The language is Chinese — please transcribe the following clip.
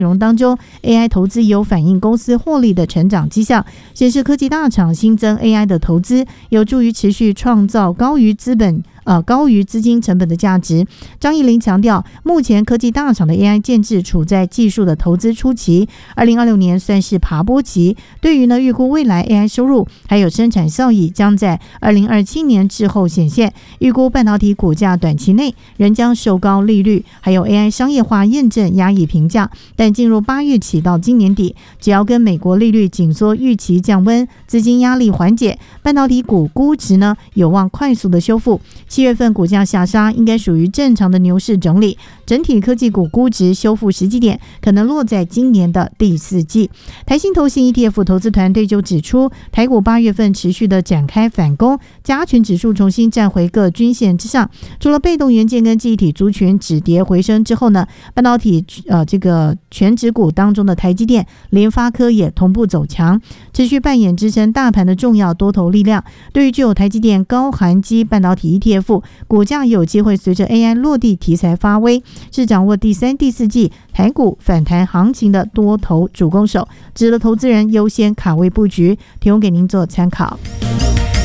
容当中 AI 投资有反映公司获利的成长迹象，显示科技大厂新增 AI 的投资有助于持续创造高于资金成本的价值。张义霖强调，目前科技大厂的 AI 建制处在技术的投资初期，2026年算是爬坡期。对于预估未来 AI 收入还有生产效益将在2027年之后显现，预估半导体股价短期内仍将受高利率还有 AI 商业化验证压抑评价，但进入8月起到今年底，只要跟美国利率紧缩预期降温，资金压力缓解，半导体股估值有望快速的修复。7月份股价下杀应该属于正常的牛市整理，整体科技股估值修复时机点可能落在今年的第4季。台新投信 ETF 投资团队就指出，台股8月份持续的展开反攻，加权指数重新站回各均线之上。除了被动元件跟记忆体族群止跌回升之后半导体这个全指股当中的台积电、联发科也同步走强，持续扮演支撑大盘的重要多头力量。对于具有台积电高含基半导体 ETF， 股价也有机会随着 AI 落地题材发威，是掌握第3、第4季台股反弹行情的多头主攻手，值得投资人优先卡位布局，提供给您做参考。